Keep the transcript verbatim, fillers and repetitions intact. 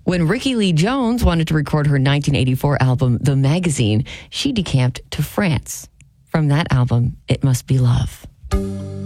When Ricky Lee Jones wanted to record her nineteen eighty-four album, The Magazine, she decamped to France. From that album, It Must Be Love.